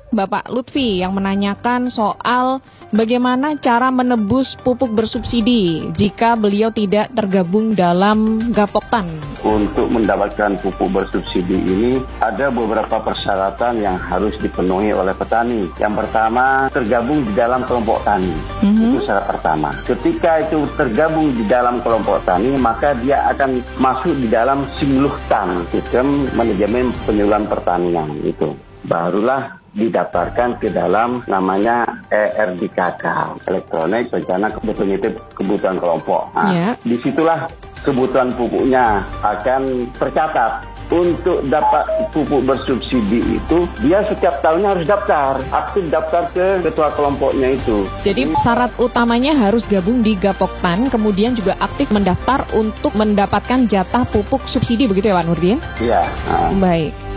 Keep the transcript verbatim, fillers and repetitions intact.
Bapak Lutfi yang menanyakan soal bagaimana cara menebus pupuk bersubsidi jika beliau tidak tergabung dalam Gapoktan. Untuk mendapatkan pupuk bersubsidi ini ada beberapa persyaratan yang harus dipenuhi oleh petani. Yang pertama, tergabung di dalam kelompok tani. Mm-hmm. Itu syarat pertama. Ketika itu tergabung di dalam kelompok tani, maka dia akan masuk di dalam Simluhtan, sistem manajemen penyuluhan pertanian itu. Barulah didaftarkan ke dalam namanya E R D K K, elektronik rencana definitif kebutuhan kelompok. Nah, yeah. Disitulah kebutuhan pupuknya akan tercatat. Untuk dapat pupuk bersubsidi itu, dia setiap tahunnya harus daftar, aktif daftar ke ketua kelompoknya itu. Jadi syarat utamanya harus gabung di Gapoktan, kemudian juga aktif mendaftar untuk mendapatkan jatah pupuk subsidi, begitu ya Pak Nurdin? Iya. Nah. Baik.